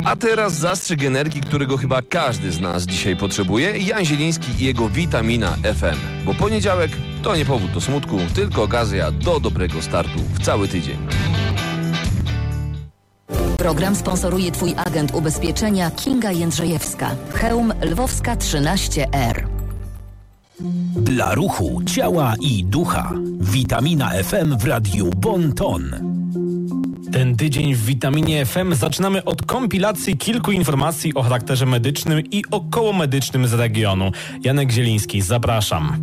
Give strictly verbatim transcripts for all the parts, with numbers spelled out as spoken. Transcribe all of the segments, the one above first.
A teraz zastrzyk energii, którego chyba każdy z nas dzisiaj potrzebuje. Jan Zieliński i jego Witamina F M. Bo poniedziałek to nie powód do smutku, tylko okazja do dobrego startu w cały tydzień. Program sponsoruje Twój agent ubezpieczenia Kinga Jędrzejewska. Chełm Lwowska trzynaście R. Dla ruchu, ciała i ducha. Witamina F M w radiu Bon Ton. Ten tydzień w Witaminie F M zaczynamy od kompilacji kilku informacji o charakterze medycznym i okołomedycznym z regionu. Janek Zieliński, zapraszam.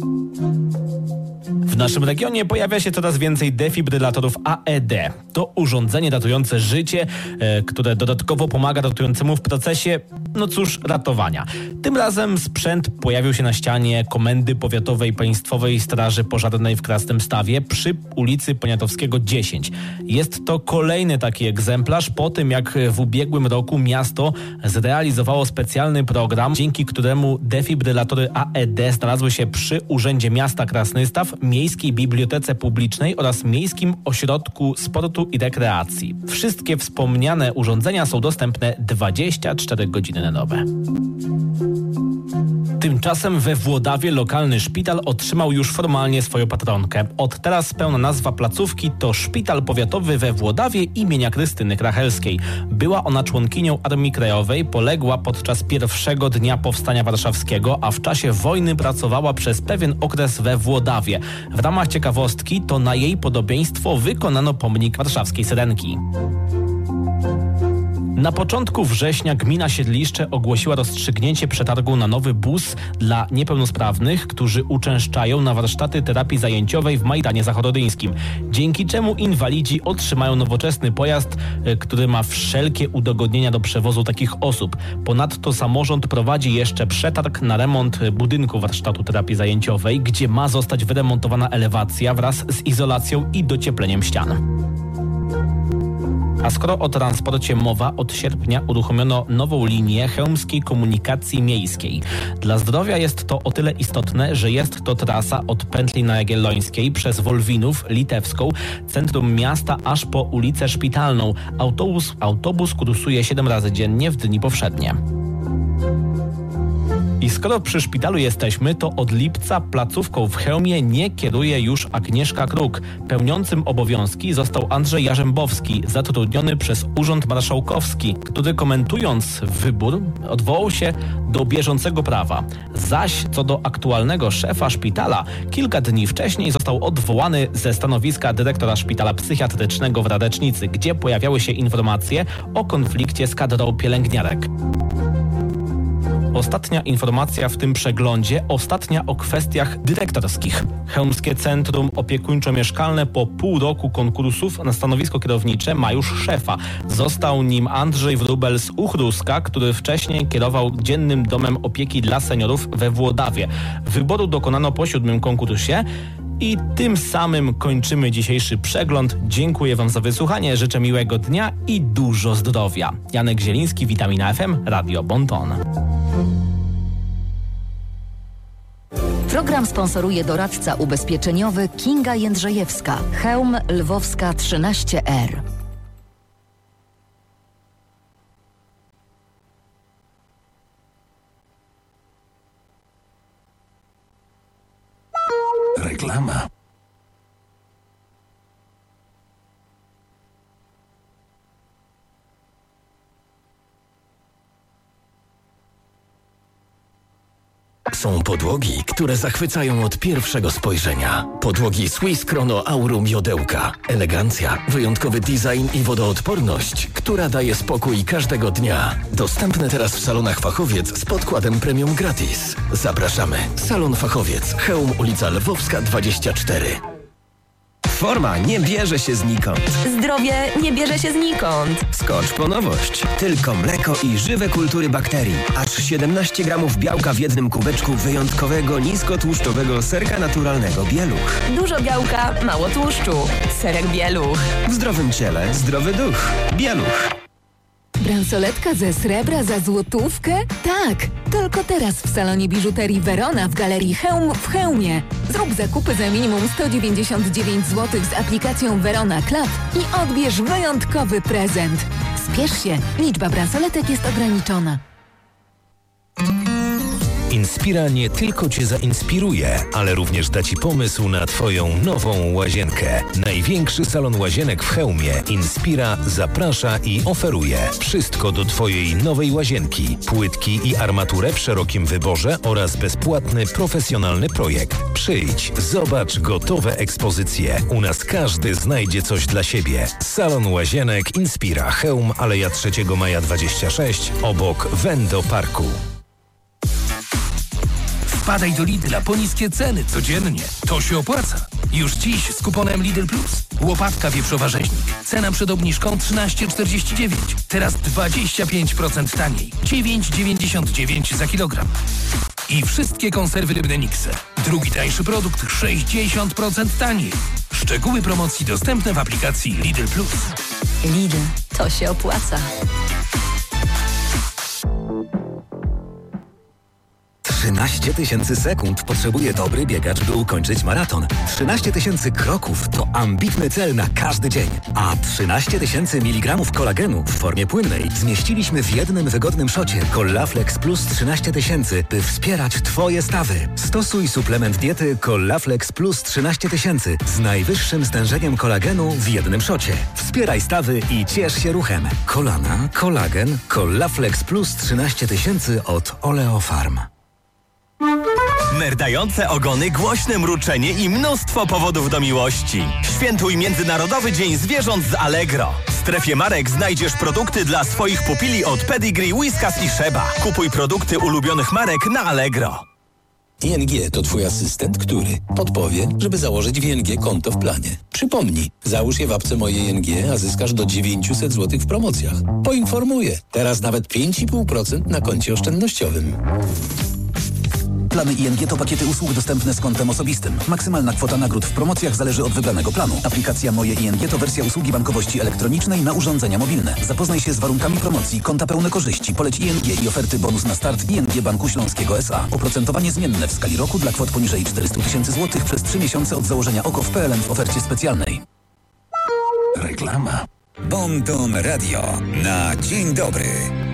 W naszym regionie pojawia się coraz więcej defibrylatorów A E D. To urządzenie ratujące życie, e, które dodatkowo pomaga ratującemu w procesie, no cóż, ratowania. Tym razem sprzęt pojawił się na ścianie Komendy Powiatowej Państwowej Straży Pożarnej w Krasnymstawie przy ulicy Poniatowskiego dziesięć. Jest to kolejny taki egzemplarz po tym, jak w ubiegłym roku miasto zrealizowało specjalny program, dzięki któremu defibrylatory A E D znalazły się przy Urzędzie Miasta Krasnystaw, Miejskiej Bibliotece Publicznej oraz Miejskim Ośrodku Sportu i Rekreacji. Wszystkie wspomniane urządzenia są dostępne dwadzieścia cztery godziny na dobę. Tymczasem we Włodawie lokalny szpital otrzymał już formalnie swoją patronkę. Od teraz pełna nazwa placówki to Szpital Powiatowy we Włodawie imienia Krystyny Krachelskiej. Była ona członkinią Armii Krajowej, poległa podczas pierwszego dnia Powstania Warszawskiego, a w czasie wojny pracowała przez pewien okres we Włodawie. W ramach ciekawostki to na jej podobieństwo wykonano pomnik warszawskiej Syrenki. Na początku września gmina Siedliszcze ogłosiła rozstrzygnięcie przetargu na nowy bus dla niepełnosprawnych, którzy uczęszczają na warsztaty terapii zajęciowej w Majdanie Zachododyńskim, dzięki czemu inwalidzi otrzymają nowoczesny pojazd, który ma wszelkie udogodnienia do przewozu takich osób. Ponadto samorząd prowadzi jeszcze przetarg na remont budynku warsztatu terapii zajęciowej, gdzie ma zostać wyremontowana elewacja wraz z izolacją i dociepleniem ścian. A skoro o transporcie mowa, od sierpnia uruchomiono nową linię chełmskiej komunikacji miejskiej. Dla zdrowia jest to o tyle istotne, że jest to trasa od pętli na Jagiellońskiej przez Wolwinów, Litewską, centrum miasta aż po ulicę Szpitalną. Autobus, autobus kursuje siedem razy dziennie w dni powszednie. I skoro przy szpitalu jesteśmy, to od lipca placówką w Chełmie nie kieruje już Agnieszka Kruk. Pełniącym obowiązki został Andrzej Jarzębowski, zatrudniony przez Urząd Marszałkowski, który komentując wybór odwołał się do bieżącego prawa. Zaś co do aktualnego szefa szpitala, kilka dni wcześniej został odwołany ze stanowiska dyrektora szpitala psychiatrycznego w Radecznicy, gdzie pojawiały się informacje o konflikcie z kadrą pielęgniarek. Ostatnia informacja w tym przeglądzie, ostatnia o kwestiach dyrektorskich. Chełmskie Centrum Opiekuńczo-Mieszkalne po pół roku konkursów na stanowisko kierownicze ma już szefa. Został nim Andrzej Wróbel z Uchruska, który wcześniej kierował Dziennym Domem Opieki dla Seniorów we Włodawie. Wyboru dokonano po siódmym konkursie. I tym samym kończymy dzisiejszy przegląd. Dziękuję Wam za wysłuchanie, życzę miłego dnia i dużo zdrowia. Janek Zieliński, Witamina F M, Radio Bon Ton. Program sponsoruje doradca ubezpieczeniowy Kinga Jędrzejewska. Chełm Lwowska trzynaście R. Reklama. Są podłogi, które zachwycają od pierwszego spojrzenia. Podłogi Swiss Chrono Aurum Jodełka. Elegancja, wyjątkowy design i wodoodporność, która daje spokój każdego dnia. Dostępne teraz w salonach Fachowiec z podkładem premium gratis. Zapraszamy. Salon Fachowiec. Chełm, ulica Lwowska dwadzieścia cztery. Forma nie bierze się znikąd. Zdrowie nie bierze się znikąd. Skocz po nowość. Tylko mleko i żywe kultury bakterii. Aż siedemnaście gramów białka w jednym kubeczku wyjątkowego, niskotłuszczowego serka naturalnego Bieluch. Dużo białka, mało tłuszczu. Serek Bieluch. W zdrowym ciele zdrowy duch. Bieluch. Bransoletka ze srebra za złotówkę? Tak! Tylko teraz w salonie biżuterii Verona w Galerii Chełm w Chełmie. Zrób zakupy za minimum sto dziewięćdziesiąt dziewięć złotych z aplikacją Verona Club i odbierz wyjątkowy prezent. Spiesz się, liczba bransoletek jest ograniczona. Inspira nie tylko Cię zainspiruje, ale również da Ci pomysł na Twoją nową łazienkę. Największy salon łazienek w Chełmie Inspira zaprasza i oferuje wszystko do Twojej nowej łazienki. Płytki i armaturę w szerokim wyborze oraz bezpłatny, profesjonalny projekt. Przyjdź, zobacz gotowe ekspozycje. U nas każdy znajdzie coś dla siebie. Salon łazienek Inspira Chełm, Aleja trzeciego maja dwadzieścia sześć, obok Wendo Parku. Wpadaj do Lidla po niskie ceny codziennie. To się opłaca. Już dziś z kuponem Lidl Plus. Łopatka wieprzowa rzeźnik. Cena przed obniżką trzynaście czterdzieści dziewięć. Teraz dwadzieścia pięć procent taniej. dziewięć dziewięćdziesiąt dziewięć za kilogram. I wszystkie konserwy rybne Nikse. Drugi tańszy produkt sześćdziesiąt procent taniej. Szczegóły promocji dostępne w aplikacji Lidl Plus. Lidl, to się opłaca. trzynaście tysięcy sekund potrzebuje dobry biegacz, by ukończyć maraton. trzynaście tysięcy kroków to ambitny cel na każdy dzień. A trzynaście tysięcy miligramów kolagenu w formie płynnej zmieściliśmy w jednym wygodnym szocie Collaflex Plus trzynaście tysięcy, by wspierać Twoje stawy. Stosuj suplement diety Collaflex Plus trzynaście tysięcy z najwyższym stężeniem kolagenu w jednym szocie. Wspieraj stawy i ciesz się ruchem. Kolana, kolagen, Collaflex Plus trzynaście tysięcy od Oleofarm. Merdające ogony, głośne mruczenie i mnóstwo powodów do miłości. Świętuj Międzynarodowy Dzień Zwierząt z Allegro. W strefie marek znajdziesz produkty dla swoich pupili od Pedigree, Whiskas i Sheba. Kupuj produkty ulubionych marek na Allegro. I N G to Twój asystent, który podpowie, żeby założyć w I N G konto w planie. Przypomnij, załóż je w apce Moje I N G, a zyskasz do dziewięćset złotych w promocjach. Poinformuję, teraz nawet pięć i pół procent na koncie oszczędnościowym. Plany I N G to pakiety usług dostępne z kontem osobistym. Maksymalna kwota nagród w promocjach zależy od wybranego planu. Aplikacja Moje I N G to wersja usługi bankowości elektronicznej na urządzenia mobilne. Zapoznaj się z warunkami promocji, konta pełne korzyści, poleć I N G i oferty bonus na start I N G Banku Śląskiego S A. Oprocentowanie zmienne w skali roku dla kwot poniżej czterysta tysięcy złotych przez trzy miesiące od założenia O K O w P L N w ofercie specjalnej. Reklama. Bon Ton Radio na dzień dobry.